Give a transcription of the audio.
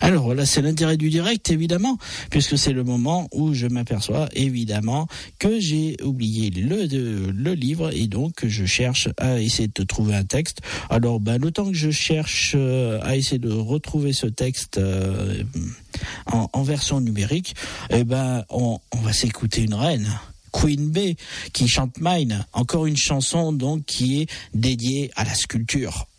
Alors voilà, c'est l'intérêt du direct, évidemment, puisque c'est le moment où je m'aperçois, évidemment, que j'ai oublié le livre, et donc je cherche à essayer de trouver un texte. Alors, le temps que je cherche à essayer de retrouver ce texte en version numérique, on va s'écouter une reine. Queen Bey, qui chante Mine, encore une chanson donc qui est dédiée à la sculpture.